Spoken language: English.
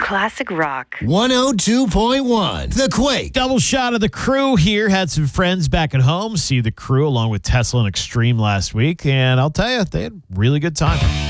Classic Rock. 102.1 The Quake. Double shot of The Crew here. Had some friends back at home see The Crew along with Tesla and Extreme last week. And I'll tell you, they had a really good time.